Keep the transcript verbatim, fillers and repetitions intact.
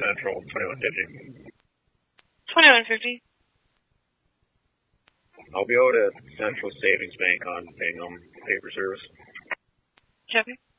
Central, twenty-one fifty. twenty-one fifty. I'll be owed at Central Savings Bank on Bingham Paper Service. Copy.